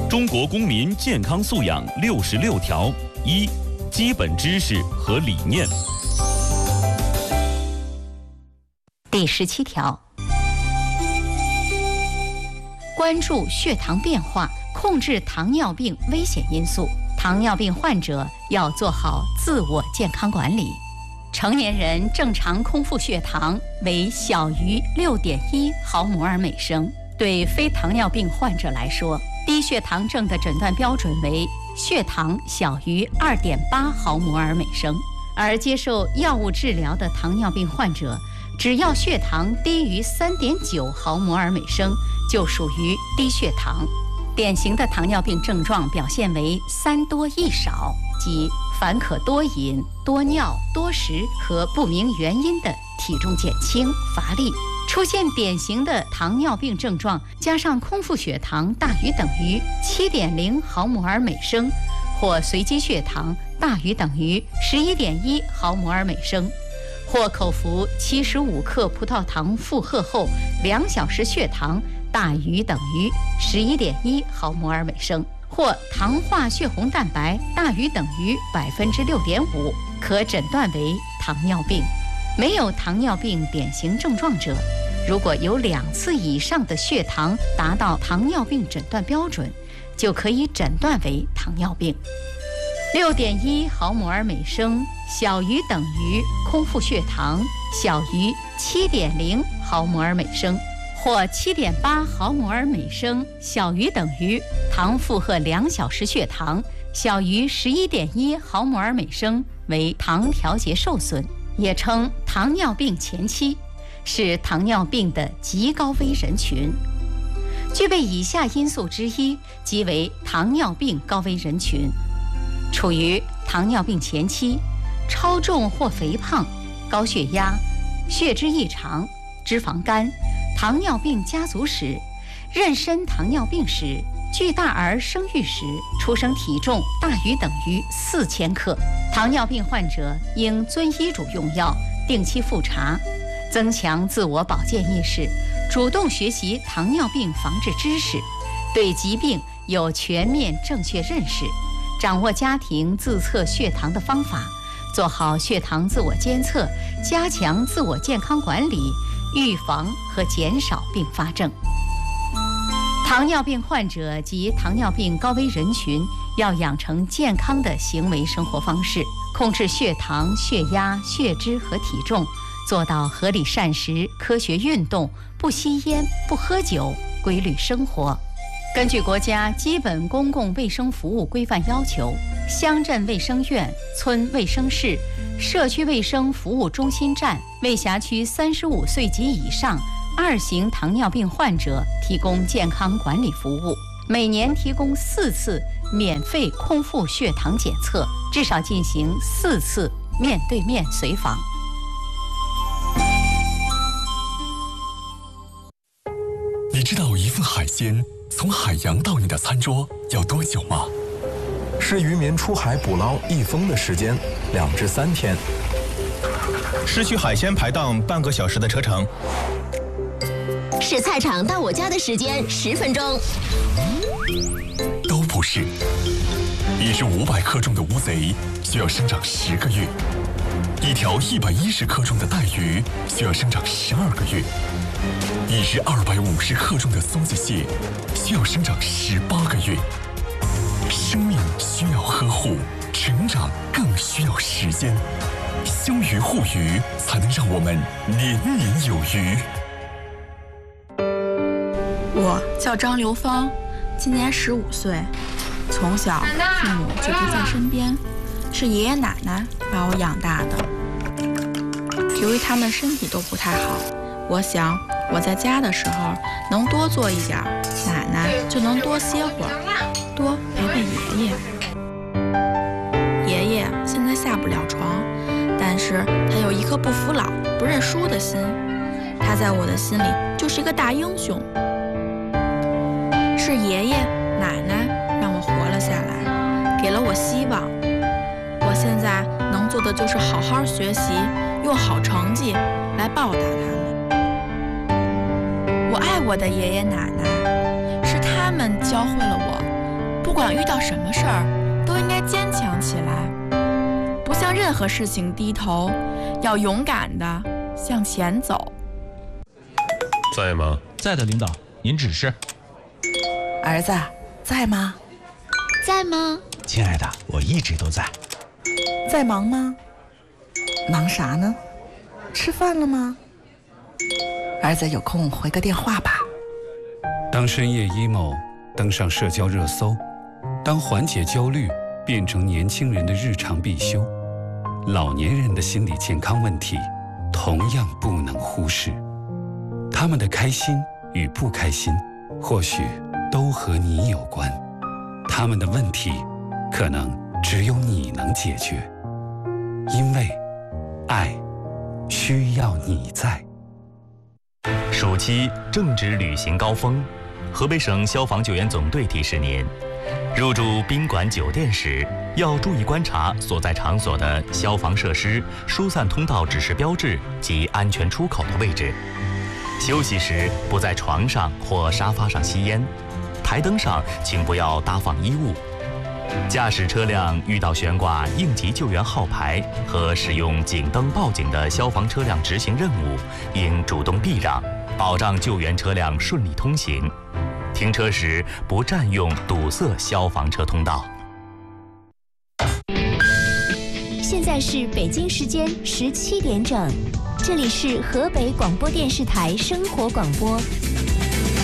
中国公民健康素养66条：1、基本知识和理念。 第17条，关注血糖变化，控制糖尿病危险因素。糖尿病患者要做好自我健康管理。成年人正常空腹血糖为小于6.1毫摩尔每升。对非糖尿病患者来说，低血糖症的诊断标准为血糖小于2.8毫摩尔每升。而接受药物治疗的糖尿病患者，只要血糖低于3.9毫摩尔每升，就属于低血糖。典型的糖尿病症状表现为3多1少，即凡可多饮、多尿、多食和不明原因的体重减轻、乏力。出现典型的糖尿病症状，加上空腹血糖大于等于7.0毫摩尔每升，或随机血糖大于等于11.1毫摩尔每升，或口服75克葡萄糖负荷后2小时血糖大于等于11.1毫摩尔每升，或糖化血红蛋白大于等于6.5%，可诊断为糖尿病。没有糖尿病典型症状者，如果有2次以上的血糖达到糖尿病诊断标准，就可以诊断为糖尿病。6.1毫摩尔每升小于等于空腹血糖小于7.0毫摩尔每升，或7.8毫摩尔每升小于等于糖负荷2小时血糖小于11.1毫摩尔每升为糖调节受损，也称糖尿病前期，是糖尿病的极高危人群。具备以下因素之一，即为糖尿病高危人群：处于糖尿病前期、超重或肥胖、高血压、血脂异常、脂肪肝、糖尿病家族史、妊娠糖尿病史、巨大儿生育时出生体重大于等于4000克。糖尿病患者应遵医嘱用药，定期复查，增强自我保健意识，主动学习糖尿病防治知识，对疾病有全面正确认识，掌握家庭自测血糖的方法，做好血糖自我监测，加强自我健康管理，预防和减少并发症。糖尿病患者及糖尿病高危人群要养成健康的行为生活方式，控制血糖、血压、血脂和体重，做到合理膳食、科学运动、不吸烟、不喝酒、规律生活。根据国家基本公共卫生服务规范要求，乡镇卫生院、村卫生室、社区卫生服务中心站为辖区35岁及以上2型糖尿病患者提供健康管理服务，每年提供4次免费空腹血糖检测，至少进行4次面对面随访。 你知道一份海鲜从海洋到你的餐桌要多久吗？ 是渔民出海捕捞一封的时间2至3天， 是去海鲜排档半个小时的车程， 是菜场到我家的时间10分钟， 都不是。一只500克重的乌贼需要生长10个月，一条110克重的带鱼需要生长12个月，一只250克重的松子蟹需要生长18个月。生命需要呵护，成长更需要时间。休渔护渔，才能让我们年年有余。 我叫张刘芳，今年15岁，从小父母就不在身边，是爷爷奶奶把我养大的。由于他们身体都不太好，我想我在家的时候能多做一点，奶奶就能多歇会儿，多陪陪爷爷。爷爷现在下不了床，但是他有一颗不服老、不认输的心，他在我的心里就是一个大英雄。是爷爷奶奶让我活了下来，给了我希望。我现在能做的就是好好学习，用好成绩来报答他们。我爱我的爷爷奶奶，是他们教会了我管遇到什么事儿，都应该坚强起来，不向任何事情低头，要勇敢地向前走。 在吗？ 在的，领导，您指示。 儿子，在吗？ 在吗？ 亲爱的，我一直都在。 在忙吗？忙啥呢？吃饭了吗？儿子有空回个电话吧。 当深夜 emo 登上社交热搜，当缓解焦虑变成年轻人的日常必修，老年人的心理健康问题同样不能忽视。他们的开心与不开心，或许都和你有关。他们的问题，可能只有你能解决。因为爱需要你在。 暑期正值旅行高峰，河北省消防救援总队提示您，入住宾馆酒店时要注意观察所在场所的消防设施、疏散通道指示标志及安全出口的位置。休息时不在床上或沙发上吸烟，台灯上请不要搭放衣物。驾驶车辆遇到悬挂应急救援号牌和使用警灯报警的消防车辆执行任务，应主动避让，保障救援车辆顺利通行。停车时不占用堵塞消防车通道。 现在是北京时间17点整，这里是河北广播电视台生活广播